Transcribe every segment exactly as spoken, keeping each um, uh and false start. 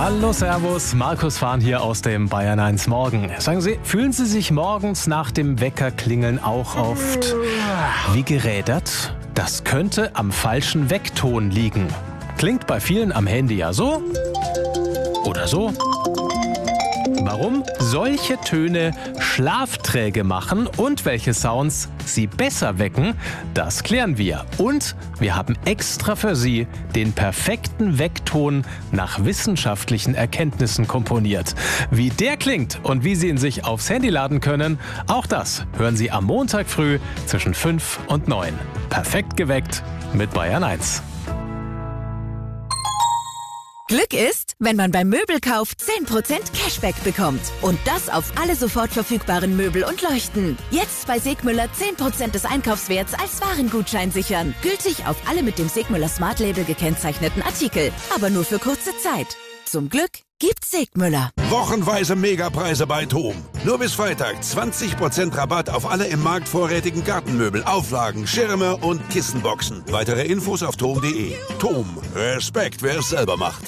Hallo, Servus, Markus Fahn hier aus dem Bayern eins Morgen. Sagen Sie, fühlen Sie sich morgens nach dem Weckerklingeln auch oft wie gerädert? Das könnte am falschen Weckton liegen. Klingt bei vielen am Handy ja so oder so. Warum solche Töne schlafträge machen und welche Sounds Sie besser wecken, das klären wir. Und wir haben extra für Sie den perfekten Weckton nach wissenschaftlichen Erkenntnissen komponiert. Wie der klingt und wie Sie ihn sich aufs Handy laden können, auch das hören Sie am Montag früh zwischen fünf und neun. Perfekt geweckt mit Bayern eins. Glück ist, wenn man beim Möbelkauf zehn Prozent Cashback bekommt. Und das auf alle sofort verfügbaren Möbel und Leuchten. Jetzt bei Segmüller zehn Prozent des Einkaufswerts als Warengutschein sichern. Gültig auf alle mit dem Segmüller Smart Label gekennzeichneten Artikel. Aber nur für kurze Zeit. Zum Glück gibt's Segmüller. Wochenweise Megapreise bei TOM. Nur bis Freitag zwanzig Prozent Rabatt auf alle im Markt vorrätigen Gartenmöbel, Auflagen, Schirme und Kissenboxen. Weitere Infos auf tom punkt de. TOM. Respekt, wer es selber macht.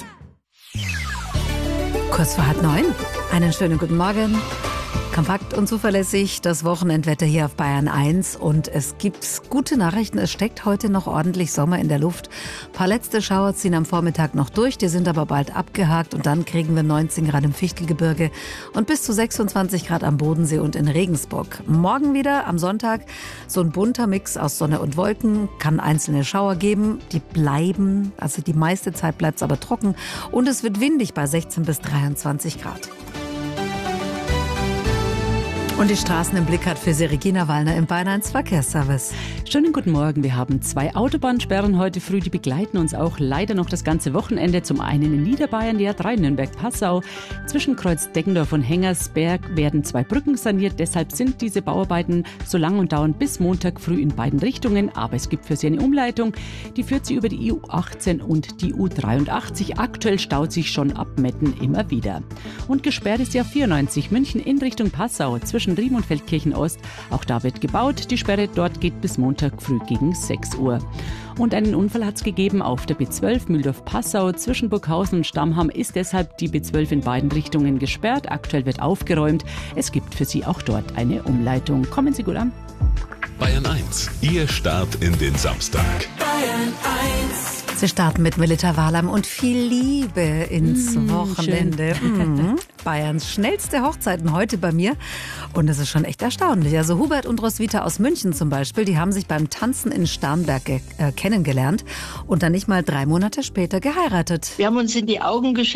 Kurz vor halb neun. Einen schönen guten Morgen. Kompakt und zuverlässig das Wochenendwetter hier auf Bayern eins. Und es gibt gute Nachrichten. Es steckt heute noch ordentlich Sommer in der Luft. Ein paar letzte Schauer ziehen am Vormittag noch durch. Die sind aber bald abgehakt. Und dann kriegen wir neunzehn Grad im Fichtelgebirge und bis zu sechsundzwanzig Grad am Bodensee und in Regensburg. Morgen wieder am Sonntag so ein bunter Mix aus Sonne und Wolken. Kann einzelne Schauer geben. Die bleiben, also die meiste Zeit bleibt es aber trocken. Und es wird windig bei sechzehn bis dreiundzwanzig Grad. Und die Straßen im Blick hat für Sie Regina Wallner im Bayern eins Verkehrsservice. Schönen guten Morgen. Wir haben zwei Autobahnsperren heute früh. Die begleiten uns auch leider noch das ganze Wochenende. Zum einen in Niederbayern, die A drei Nürnberg-Passau. Zwischen Kreuz Deggendorf und Hengersberg werden zwei Brücken saniert. Deshalb sind diese Bauarbeiten so lang und dauern bis Montag früh in beiden Richtungen. Aber es gibt für Sie eine Umleitung. Die führt Sie über die I U achtzehn und die U dreiundachtzig. Aktuell staut sich schon ab Metten immer wieder. Und gesperrt ist die A vierundneunzig München in Richtung Passau. Zwischen Riem und Feldkirchen Ost. Auch da wird gebaut. Die Sperre dort geht bis Montag früh gegen sechs Uhr. Und einen Unfall hat es gegeben auf der B zwölf Mühldorf-Passau. Zwischen Burghausen und Stammheim ist deshalb die B zwölf in beiden Richtungen gesperrt. Aktuell wird aufgeräumt. Es gibt für Sie auch dort eine Umleitung. Kommen Sie gut an. Bayern eins, Ihr Start in den Samstag. Bayern eins. Sie starten mit Melita Wahlheim und viel Liebe ins Mm, Wochenende. Mhm. Bayerns schnellste Hochzeiten heute bei mir. Und es ist schon echt erstaunlich. Also Hubert und Roswitha aus München zum Beispiel, die haben sich beim Tanzen in Starnberg äh, kennengelernt und dann nicht mal drei Monate später geheiratet. Wir haben uns in die Augen geschaut.